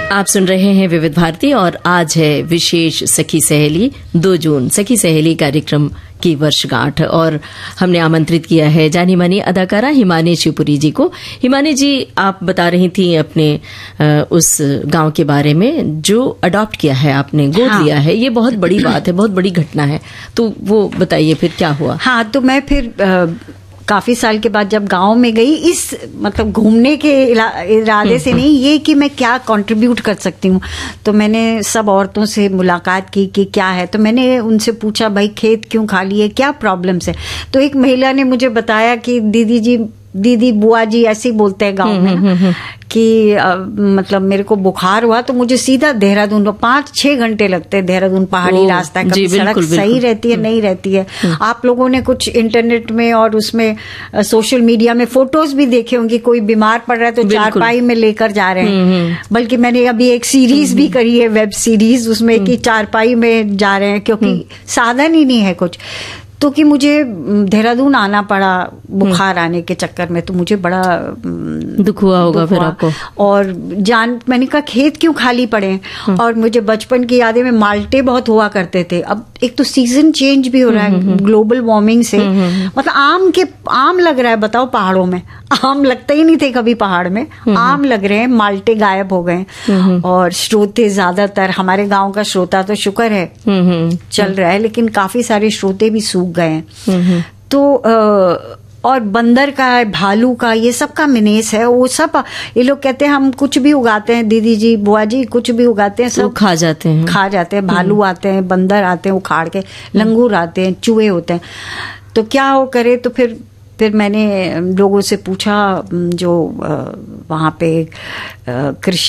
आप सुन रहे हैं विविध भारती और आज है विशेष सखी सहेली 2 जून सखी सहेली कार्यक्रम की वर्षगांठ और हमने आमंत्रित किया है जानी मानी अदाकारा हिमानी शिवपुरी जी को। हिमानी जी, आप बता रही थी अपने उस गांव के बारे में जो अडॉप्ट किया है आपने, गोद लिया है। ये बहुत बड़ी बात है, बहुत बड़ी घटना है, तो वो बताइए फिर क्या हुआ। हाँ, तो मैं फिर काफी साल के बाद जब गांव में गई, इस मतलब घूमने के इरादे से नहीं, ये कि मैं क्या कंट्रीब्यूट कर सकती हूँ, तो मैंने सब औरतों से मुलाकात की कि क्या है। तो मैंने उनसे पूछा, भाई खेत क्यों खाली है, क्या प्रॉब्लम्स है। तो एक महिला ने मुझे बताया कि दीदी बुआ जी ऐसे ही बोलते हैं गांव में कि मतलब मेरे को बुखार हुआ तो मुझे सीधा देहरादून, 5-6 घंटे लगते हैं। देहरादून पहाड़ी रास्ता है, कभी सड़क सही रहती है नहीं रहती है। आप लोगों ने कुछ इंटरनेट में और उसमें सोशल मीडिया में फोटोज भी देखे होंगे, कोई बीमार पड़ रहा है तो चारपाई में लेकर जा रहे हैं। बल्कि मैंने अभी एक सीरीज भी करी है, वेब सीरीज, उसमें कि चारपाई में जा रहे हैं क्योंकि साधन ही नहीं है कुछ। तो कि मुझे देहरादून आना पड़ा बुखार आने के चक्कर में, तो मुझे बड़ा दुख हुआ होगा फिर आपको। और मैंने कहा खेत क्यों खाली पड़े। और मुझे बचपन की यादें में माल्टे बहुत हुआ करते थे। अब एक तो सीजन चेंज भी हो रहा है ग्लोबल वार्मिंग से, मतलब आम लग रहा है। बताओ, पहाड़ों में आम लगते ही नहीं थे कभी, पहाड़ में आम लग रहे हैं, माल्टे गायब हो गए। और श्रोते ज्यादातर, हमारे गांव का श्रोता तो शुक्र है चल रहा है, लेकिन काफी सारे श्रोते भी सूख गए हैं। तो और बंदर का, भालू का, ये सब का मिनेस है। वो सब ये लोग कहते हैं हम कुछ भी उगाते हैं, दीदी जी बुआ जी कुछ भी उगाते हैं, सब खा जाते हैं। भालू आते हैं, बंदर आते हैं उखाड़ के, लंगूर आते हैं, चूहे होते हैं। तो क्या वो करे। तो फिर मैंने लोगों से पूछा जो वहां पे कृषि